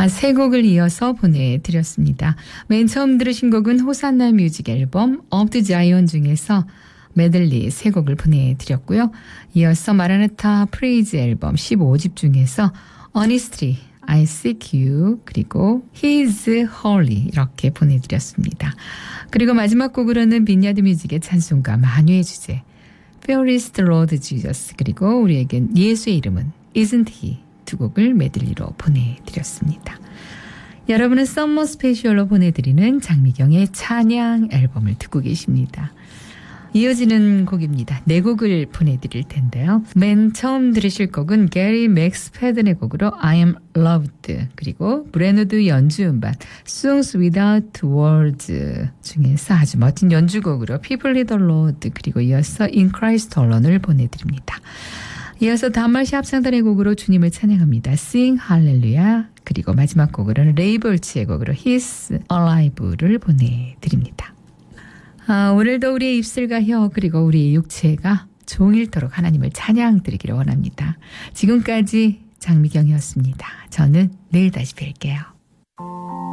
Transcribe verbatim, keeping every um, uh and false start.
아, 세 곡을 이어서 보내드렸습니다. 맨 처음 들으신 곡은 호산나 뮤직 앨범 Of the Zion 중에서 메들리 세 곡을 보내드렸고요. 이어서 마라나타 프레이즈 앨범 십오 집 중에서 Honestly, I Seek You 그리고 He's Holy 이렇게 보내드렸습니다. 그리고 마지막 곡으로는 빈야드 뮤직의 찬송가 만유의 주제 Where is the Lord Jesus 그리고 우리에겐 예수의 이름은 Isn't He 두 곡을 메들리로 보내드렸습니다. 여러분은 썸머 스페셜로 보내드리는 장미경의 찬양 앨범을 듣고 계십니다. 이어지는 곡입니다. 네 곡을 보내드릴 텐데요. 맨 처음 들으실 곡은 게리 맥스패든의 곡으로 I am loved 그리고 브레너드 연주 음반 Songs Without Words 중에서 아주 멋진 연주곡으로 People Lead the Lord 그리고 이어서 In Christ Alone을 보내드립니다. 이어서 단말시 합창단의 곡으로 주님을 찬양합니다. Sing Hallelujah 그리고 마지막 곡으로는 레이벌츠의 곡으로 He's Alive를 보내드립니다. 아, 오늘도 우리의 입술과 혀 그리고 우리의 육체가 종일토록 하나님을 찬양드리기를 원합니다. 지금까지 장미경이었습니다. 저는 내일 다시 뵐게요.